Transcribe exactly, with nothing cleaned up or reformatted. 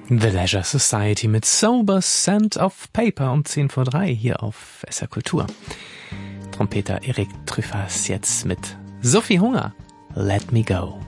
The Leisure Society mit Sober Scent of Paper um zehn vor drei hier auf S R Kultur. Trompeter Erik Truffaz jetzt mit Sophie Hunger, Let Me Go.